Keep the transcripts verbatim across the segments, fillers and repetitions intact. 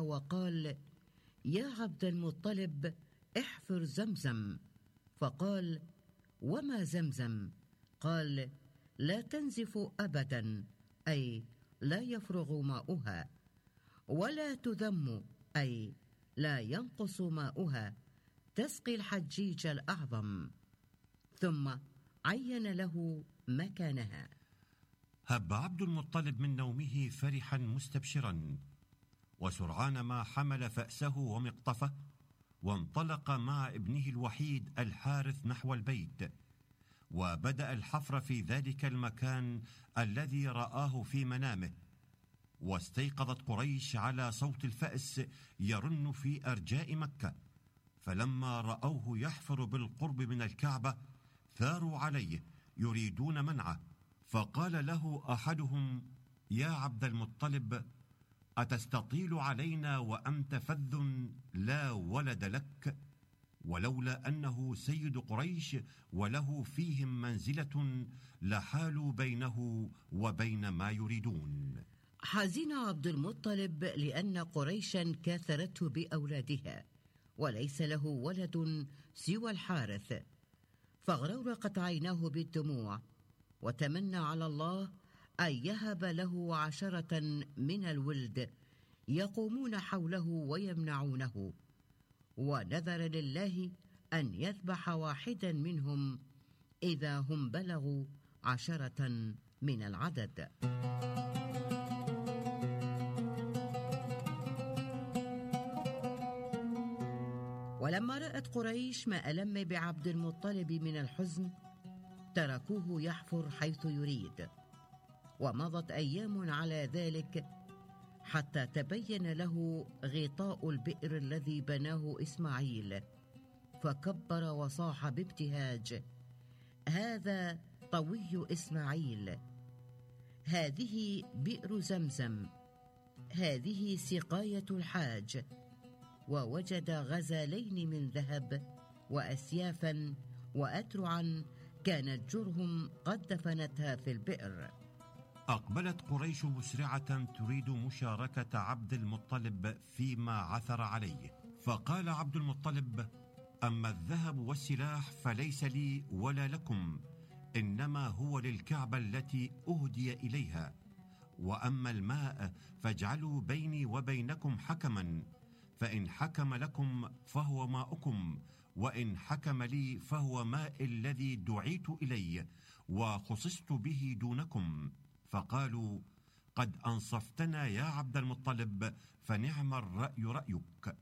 وقال: يا عبد المطلب، احفر زمزم. فقال: وما زمزم؟ قال: لا تنزف أبدا، أي لا يفرغ ماؤها، ولا تذم، أي لا ينقص ماؤها، تسقي الحجيج الأعظم. ثم عين له مكانها. هب عبد المطلب من نومه فرحا مستبشرا، وسرعان ما حمل فأسه ومقطفه وانطلق مع ابنه الوحيد الحارث نحو البيت، وبدأ الحفر في ذلك المكان الذي رآه في منامه. واستيقظت قريش على صوت الفأس يرن في أرجاء مكة، فلما رأوه يحفر بالقرب من الكعبة ثاروا عليه يريدون منعه، فقال له أحدهم: يا عبد المطلب، أتستطيل علينا وأنت فذ لا ولد لك؟ ولولا أنه سيد قريش وله فيهم منزلة لحالوا بينه وبين ما يريدون. حزن عبد المطلب لأن قريشا كاثرته بأولادها، وليس له ولد سوى الحارث، فاغرورقت عيناه بالدموع، وتمنى على الله أن يهب له عشرة من الولد يقومون حوله ويمنعونه، ونذر لله أن يذبح واحدا منهم إذا هم بلغوا عشرة من العدد. ولما رأت قريش ما ألم بعبد المطلب من الحزن تركوه يحفر حيث يريد، ومضت أيام على ذلك حتى تبين له غطاء البئر الذي بناه إسماعيل، فكبر وصاح بابتهاج: هذا طوي إسماعيل، هذه بئر زمزم، هذه سقاية الحاج. ووجد غزالين من ذهب وأسيافا وأترعا كانت جرهم قد دفنتها في البئر. أقبلت قريش مسرعة تريد مشاركة عبد المطلب فيما عثر عليه، فقال عبد المطلب: أما الذهب والسلاح فليس لي ولا لكم، إنما هو للكعبة التي أهدي إليها، وأما الماء فاجعلوا بيني وبينكم حكما، فإن حكم لكم فهو ماؤكم، وإن حكم لي فهو ماء الذي دعيت إليه وخصصت به دونكم. فقالوا: قد أنصفتنا يا عبد المطلب، فنعم الرأي رأيك.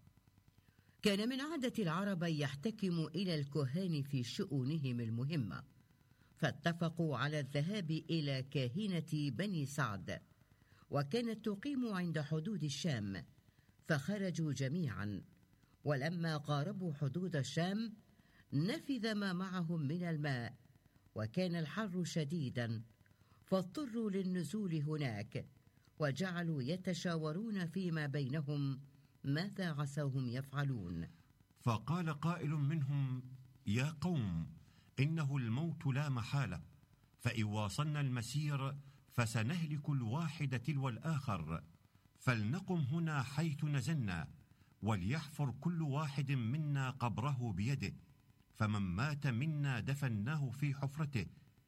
كان من عادة العرب يحتكم إلى الكهان في شؤونهم المهمة، فاتفقوا على الذهاب إلى كاهنة بني سعد، وكانت تقيم عند حدود الشام، فخرجوا جميعا. ولما قاربوا حدود الشام نفذ ما معهم من الماء، وكان الحر شديدا، فاضطروا للنزول هناك، وجعلوا يتشاورون فيما بينهم ماذا عساهم يفعلون. فقال قائل منهم: يا قوم، إنه الموت لا محالة، فإن واصلنا المسير فسنهلك الواحد تلو الآخر، فلنقم هنا حيث نزلنا، وليحفر كل واحد منا قبره بيده، فمن مات منا دفناه في حفرته،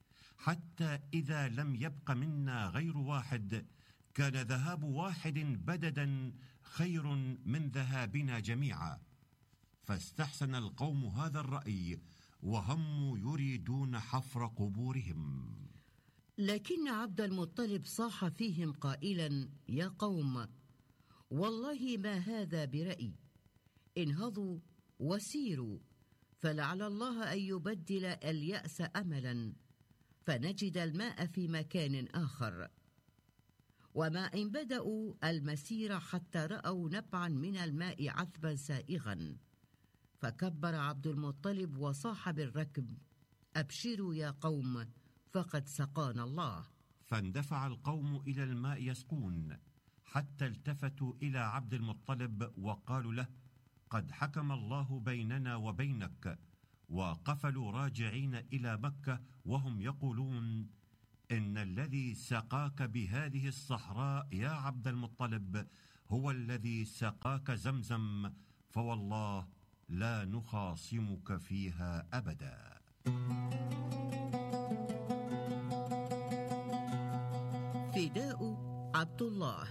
حتى إذا لم يبق منا غير واحد كان ذهاب واحد بددا خير من ذهابنا جميعا. فاستحسن القوم هذا الرأي، وهم يريدون حفر قبورهم. لكن عبد المطلب صاح فيهم قائلا: يا قوم، والله ما هذا برأي، انهضوا وسيروا، فلعل الله أن يبدل اليأس أملا، فنجد الماء في مكان آخر. وما إن بدأوا المسير حتى رأوا نبعا من الماء عذبا سائغا، فكبر عبد المطلب وصاح بالركب: أبشروا يا قوم، فقد سقانا الله. فاندفع القوم إلى الماء يسقون، حتى التفتوا إلى عبد المطلب وقالوا له: قد حكم الله بيننا وبينك. وقفلوا راجعين إلى مكة وهم يقولون: إن الذي سقاك بهذه الصحراء يا عبد المطلب هو الذي سقاك زمزم، فوالله لا نخاصمك فيها أبدا. فداء عبد الله.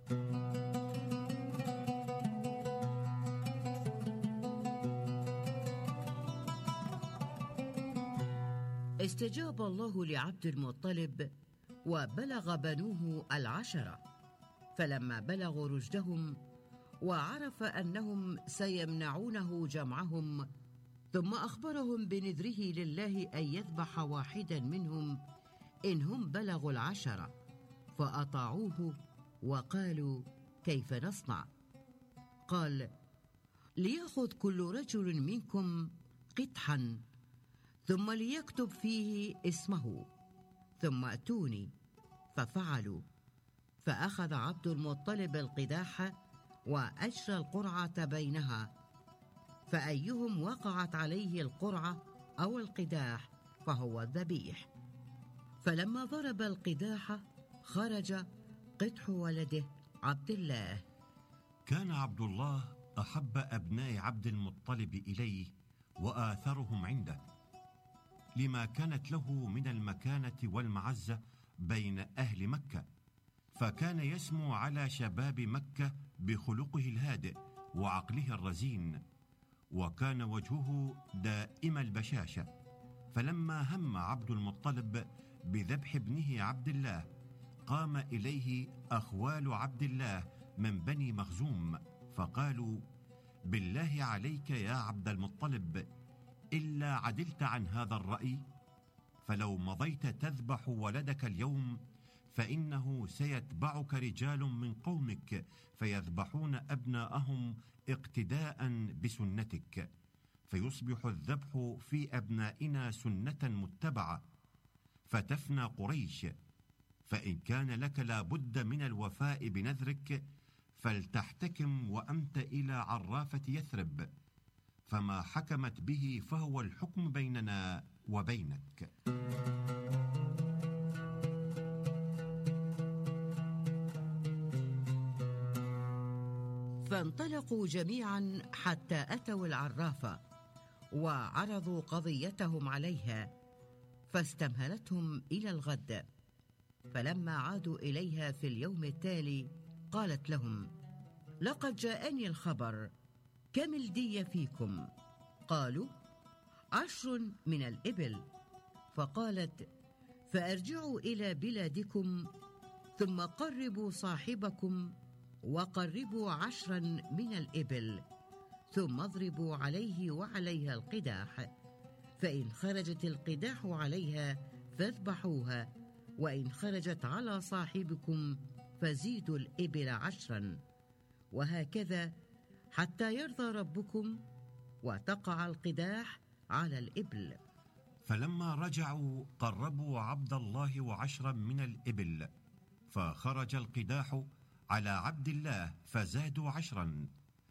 استجاب الله لعبد المطلب وبلغ بنوه العشرة، فلما بلغوا رشدهم وعرف أنهم سيمنعونه جمعهم، ثم أخبرهم بنذره لله أن يذبح واحدا منهم إن هم بلغوا العشرة، فأطاعوه وقالوا: كيف نصنع؟ قال: ليأخذ كل رجل منكم قدحا، ثم ليكتب فيه اسمه، ثم أتوني. ففعلوا، فأخذ عبد المطلب القداح وأجرى القرعة بينها، فأيهم وقعت عليه القرعة أو القداح فهو الذبيح. فلما ضرب القداح خرج قدح ولده عبد الله. كان عبد الله أحب أبناء عبد المطلب إليه وآثرهم عنده، لما كانت له من المكانة والمعزة بين أهل مكة، فكان يسمو على شباب مكة بخلقه الهادئ وعقله الرزين، وكان وجهه دائم البشاشة. فلما هم عبد المطلب بذبح ابنه عبد الله، قام إليه أخوال عبد الله من بني مخزوم، فقالوا: بالله عليك يا عبد المطلب، إلا عدلت عن هذا الرأي، فلو مضيت تذبح ولدك اليوم فإنه سيتبعك رجال من قومك فيذبحون أبناءهم اقتداء بسنتك، فيصبح الذبح في أبنائنا سنة متبعة، فتفنى قريش. فإن كان لك لابد من الوفاء بنذرك، فلتحتكم وأنت إلى عرافة يثرب، فما حكمت به فهو الحكم بيننا وبينك. فانطلقوا جميعا حتى أتوا العرافة وعرضوا قضيتهم عليها، فاستمهلتهم إلى الغد. فلما عادوا إليها في اليوم التالي قالت لهم: لقد جاءني الخبر، كم الدية فيكم؟ قالوا: عشر من الإبل. فقالت: فأرجعوا إلى بلادكم، ثم قربوا صاحبكم وقربوا عشرا من الإبل، ثم اضربوا عليه وعليها القداح، فإن خرجت القداح عليها فاذبحوها، وإن خرجت على صاحبكم فزيدوا الإبل عشرا، وهكذا حتى يرضى ربكم وتقع القداح على الإبل. فلما رجعوا قربوا عبد الله وعشرا من الإبل، فخرج القداح على عبد الله فزادوا عشرا،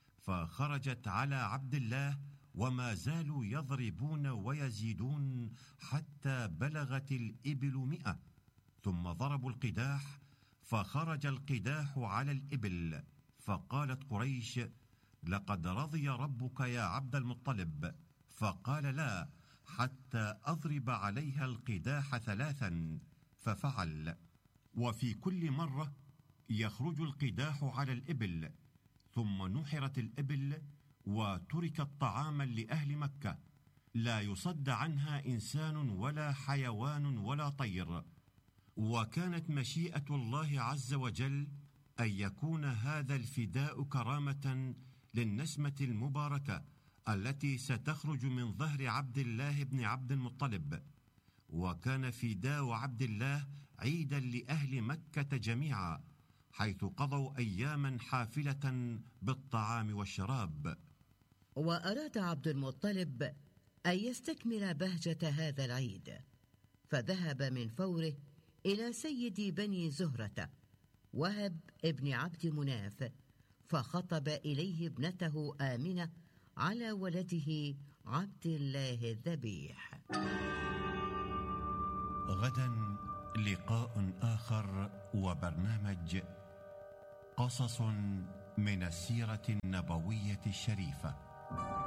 فخرجت على عبد الله وما زالوا يضربون ويزيدون حتى بلغت الإبل مئة، ثم ضربوا القداح فخرج القداح على الإبل. فقالت قريش: لقد رضي ربك يا عبد المطلب. فقال: لا، حتى أضرب عليها القداح ثلاثا. ففعل. وفي كل مرة يخرج القداح على الإبل، ثم نحرت الإبل وتركت طعاما لأهل مكة، لا يصد عنها إنسان ولا حيوان ولا طير. وكانت مشيئة الله عز وجل أن يكون هذا الفداء كرامة للنسمة المباركة التي ستخرج من ظهر عبد الله بن عبد المطلب. وكان فداء عبد الله عيدا لأهل مكة جميعا، حيث قضوا أياما حافلة بالطعام والشراب. وأراد عبد المطلب أن يستكمل بهجة هذا العيد، فذهب من فوره إلى سيد بني زهرة وهب ابن عبد مناف، فخطب إليه ابنته آمنة على ولده عبد الله الذبيح. غدا لقاء آخر وبرنامج قصص من السيرة النبوية الشريفة.